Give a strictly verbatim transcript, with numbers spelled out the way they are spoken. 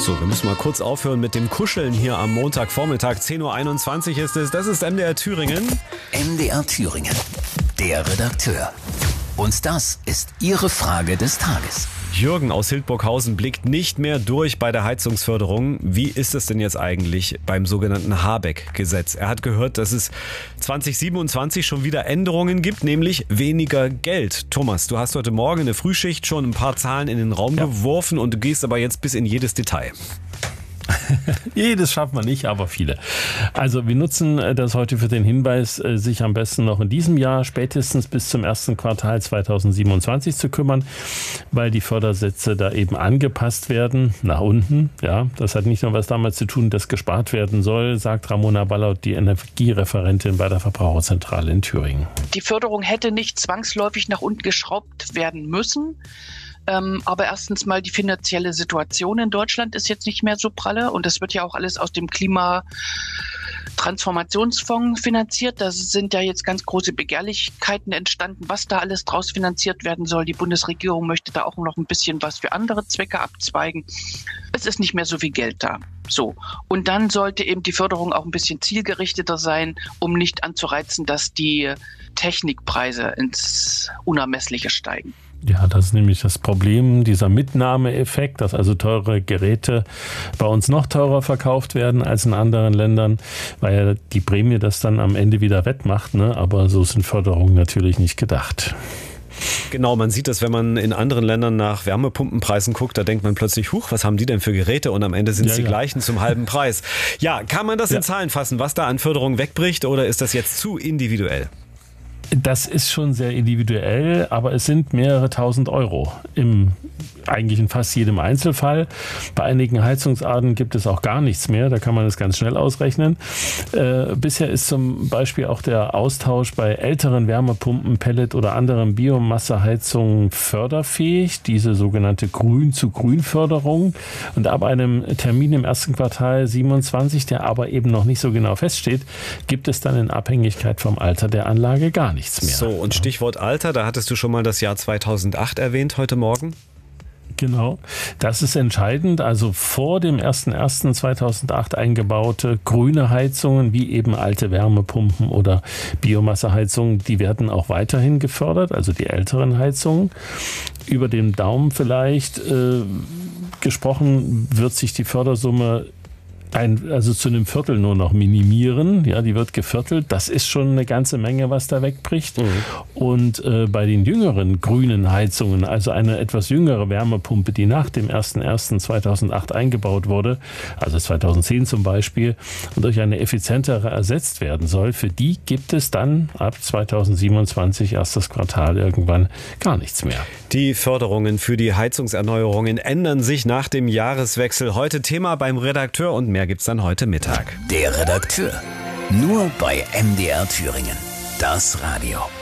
So, wir müssen mal kurz aufhören mit dem Kuscheln hier am Montagvormittag. zehn Uhr einundzwanzig ist es. Das ist M D R Thüringen. M D R Thüringen, der Redakteur. Und das ist Ihre Frage des Tages. Jürgen aus Hildburghausen blickt nicht mehr durch bei der Heizungsförderung. Wie ist es denn jetzt eigentlich beim sogenannten Habeck-Gesetz? Er hat gehört, dass es zwanzig siebenundzwanzig schon wieder Änderungen gibt, nämlich weniger Geld. Thomas, du hast heute Morgen in der Frühschicht schon ein paar Zahlen in den Raum ja. geworfen und du gehst aber jetzt bis in jedes Detail. Jedes schafft man nicht, aber viele. Also wir nutzen das heute für den Hinweis, sich am besten noch in diesem Jahr spätestens bis zum ersten Quartal zweitausendsiebenundzwanzig zu kümmern, weil die Fördersätze da eben angepasst werden, nach unten. Ja, das hat nicht nur was damit zu tun, dass gespart werden soll, sagt Ramona Ballaut, die Energiereferentin bei der Verbraucherzentrale in Thüringen. Die Förderung hätte nicht zwangsläufig nach unten geschraubt werden müssen. Ähm, aber erstens mal die finanzielle Situation in Deutschland ist jetzt nicht mehr so pralle und das wird ja auch alles aus dem Klimatransformationsfonds finanziert. Da sind ja jetzt ganz große Begehrlichkeiten entstanden, was da alles draus finanziert werden soll. Die Bundesregierung möchte da auch noch ein bisschen was für andere Zwecke abzweigen. Es ist nicht mehr so viel Geld da. So. Und dann sollte eben die Förderung auch ein bisschen zielgerichteter sein, um nicht anzureizen, dass die Technikpreise ins Unermessliche steigen. Ja, das ist nämlich das Problem, dieser Mitnahmeeffekt, dass also teure Geräte bei uns noch teurer verkauft werden als in anderen Ländern, weil ja die Prämie das dann am Ende wieder wettmacht, ne? Aber so sind Förderungen natürlich nicht gedacht. Genau, man sieht das, wenn man in anderen Ländern nach Wärmepumpenpreisen guckt, da denkt man plötzlich, huch, was haben die denn für Geräte? Und am Ende sind es ja, die ja. gleichen zum halben Preis. Ja, kann man das ja. in Zahlen fassen, was da an Förderung wegbricht, oder ist das jetzt zu individuell? Das ist schon sehr individuell, aber es sind mehrere tausend Euro im eigentlich in fast jedem Einzelfall. Bei einigen Heizungsarten gibt es auch gar nichts mehr, da kann man das ganz schnell ausrechnen. Äh, bisher ist zum Beispiel auch der Austausch bei älteren Wärmepumpen, Pellet oder anderen Biomasseheizungen förderfähig, diese sogenannte Grün-zu-Grün-Förderung. Und ab einem Termin im ersten Quartal siebenundzwanzig, der aber eben noch nicht so genau feststeht, gibt es dann in Abhängigkeit vom Alter der Anlage gar nichts mehr. So, und Stichwort Alter, da hattest du schon mal das Jahr zweitausendacht erwähnt heute Morgen. Genau, das ist entscheidend. Also vor dem ersten ersten zweitausendacht eingebaute grüne Heizungen, wie eben alte Wärmepumpen oder Biomasseheizungen, die werden auch weiterhin gefördert, also die älteren Heizungen. Über den Daumen vielleicht äh, gesprochen wird sich die Fördersumme Ein, also zu einem Viertel nur noch minimieren. Ja, die wird geviertelt. Das ist schon eine ganze Menge, was da wegbricht. Mhm. Und äh, bei den jüngeren grünen Heizungen, also eine etwas jüngere Wärmepumpe, die nach dem ersten ersten zweitausendacht eingebaut wurde, also zweitausendzehn zum Beispiel, und durch eine effizientere ersetzt werden soll, für die gibt es dann ab zweitausendsiebenundzwanzig, erstes Quartal, irgendwann gar nichts mehr. Die Förderungen für die Heizungserneuerungen ändern sich nach dem Jahreswechsel. Heute Thema beim Redakteur und mehr gibt's dann heute Mittag. Der Redakteur. Nur bei M D R Thüringen. Das Radio.